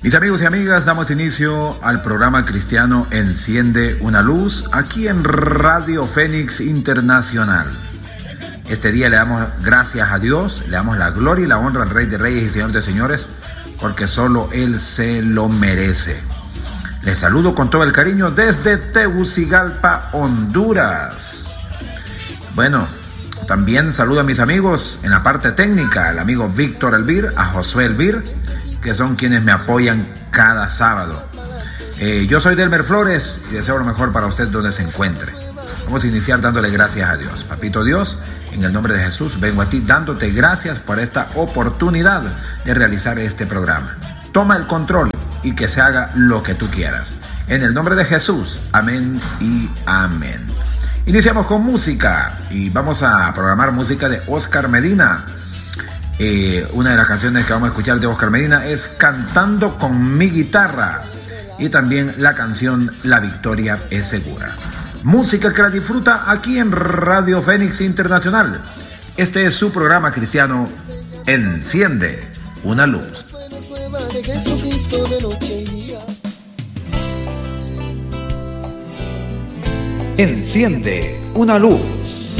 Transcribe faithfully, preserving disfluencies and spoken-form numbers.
Mis amigos y amigas, damos inicio al programa cristiano Enciende una Luz, aquí en Radio Fénix Internacional. Este día le damos gracias a Dios, le damos la gloria y la honra al Rey de Reyes y Señor de Señores, porque solo Él se lo merece. Les saludo con todo el cariño desde Tegucigalpa, Honduras. Bueno, también saludo a mis amigos en la parte técnica, al amigo Víctor Elvir, a Josué Elvir, que son quienes me apoyan cada sábado. Eh, yo soy Delmer Flores y deseo lo mejor para usted donde se encuentre. Vamos a iniciar dándole gracias a Dios. Papito Dios, en el nombre de Jesús, vengo a ti dándote gracias por esta oportunidad de realizar este programa. Toma el control y que se haga lo que tú quieras. En el nombre de Jesús, amén y amén. Iniciamos con música y vamos a programar música de Oscar Medina. Eh, una de las canciones que vamos a escuchar de Oscar Medina es Cantando con mi guitarra, y también la canción La victoria es segura. Música que la disfruta aquí en Radio Fénix Internacional. Este es su programa cristiano Enciende una Luz. Enciende una luz.